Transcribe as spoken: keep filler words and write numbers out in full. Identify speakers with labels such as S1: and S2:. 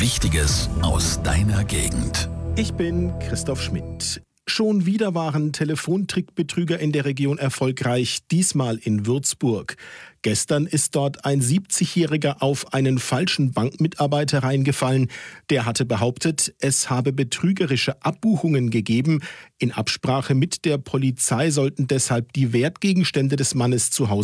S1: Wichtiges aus deiner Gegend.
S2: Ich bin Christoph Schmidt. Schon wieder waren Telefontrickbetrüger in der Region erfolgreich, diesmal in Würzburg. Gestern ist dort ein siebzigjähriger auf einen falschen Bankmitarbeiter reingefallen. Der hatte behauptet, es habe betrügerische Abbuchungen gegeben. In Absprache mit der Polizei sollten deshalb die Wertgegenstände des Mannes zu Hause